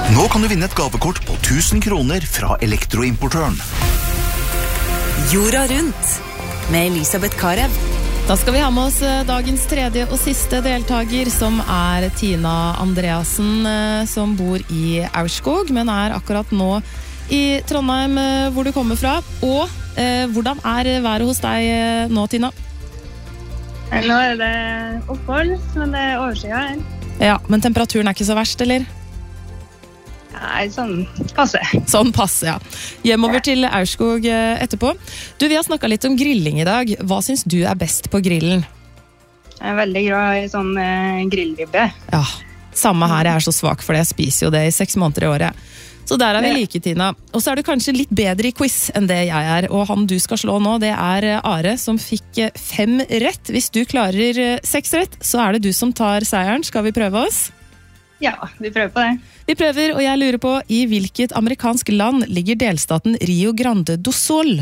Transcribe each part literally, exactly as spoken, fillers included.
Nå kan du vinne et gavekort på tusen kroner fra elektroimportøren. Jorda rundt med Elisabeth Karev. Da skal vi ha med oss dagens tredje og siste deltager, som er Tina Andreassen, som bor i Aurskog, men er akkurat nå i Trondheim, hvor du kommer fra. Og eh, hvordan er været hos deg nå, Tina? Nå er det opphold, men det er overskyet her. Ja, men temperaturen er ikke så verst, eller? Nei, sånn passe. Sånn passe, ja. Hjemover til Aurskog etterpå. Du, vi har snakket litt om grilling i dag. Hva synes du er best på grillen? Jeg er veldig glad i sånn eh, grillribbe. Ja, samme her. Jeg er så svak for det. Jeg spiser jo det i seks måneder i året. Så der er vi like, Tina. Og så er du kanskje litt bedre i quiz enn det jeg er. Og han du skal slå nå, det er Are, som fikk fem rett. Hvis du klarer seks rett, så er det du som tar seieren. Skal vi prøve oss? Ja, vi prøver på det. Vi prøver, og jeg lurer på, i hvilket amerikansk land ligger delstaten Rio Grande do Sul?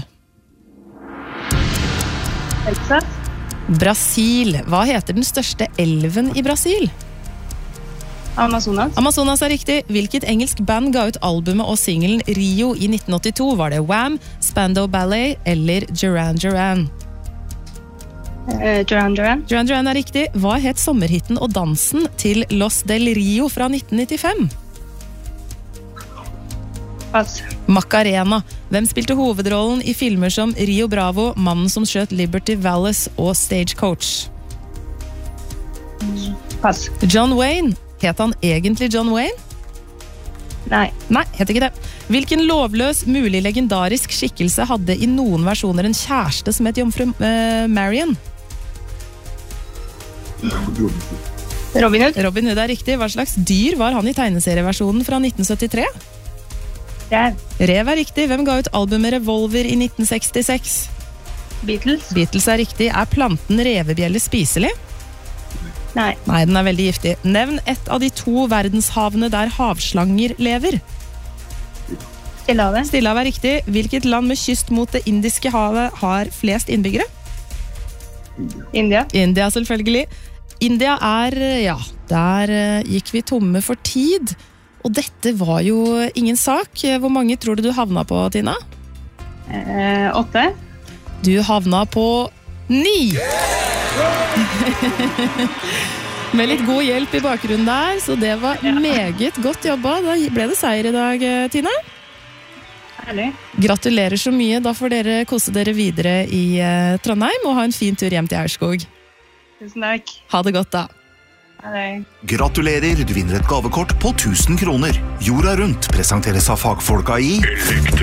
Texas. Brasil. Hva heter den største elven i Brasil? Amazonas. Amazonas er riktig. Hvilket engelsk band ga ut albumet og singelen Rio i nitten åttito? Var det Wham, Spandau Ballet eller Duran Duran? Uh, Duran Duran. Duran Duran er riktig. Hva het sommerhitten og dansen til Los del Rio fra nitten nittifem? Pass. Macarena. Hvem spilte hovedrollen i filmer som Rio Bravo, Mannen som skjøt Liberty Valles og Stagecoach? Pass. John Wayne. Het han egentlig John Wayne? Nei. Nei, het ikke det. Hvilken lovløs, mulig legendarisk skikkelse hadde i noen versjoner en kjæreste som het Jomfru uh, Marion? Robin Hood. Robin Hood er riktig. Hva slags dyr var han i tegneserieversjonen fra nitten syttitre? Rev. Rev er riktig. Hvem ga ut albumet Revolver i nitten sekstiseks? Beatles. Beatles er riktig. Er planten revebjelle spiselig? Nei. Nei, den er veldig giftig. Nevn et av de to verdenshavene der havslanger lever. Stillehavet. Stillehavet er riktig. Hvilket land med kyst mot det indiske havet har flest innbyggere? India. India, selvfølgelig. India er, ja, der gikk vi tomme for tid. Og dette var jo ingen sak. Hvor mange tror du du havna på, Tina? Eh, åtte. Du havna på ni! Med litt god hjelp i bakgrunnen der, så det var meget godt jobba. Da ble det seier i dag, Tina. Herlig. Gratulerer så mye. Da får dere kose dere videre i eh, Trondheim og ha en fin tur hjem til Aurskog. Tusen takk. Ha det godt da. Ha det. Gratulerer, du vinner et gavekort på tusen kroner. Jorda rundt presenteres av fagfolka i Elektro.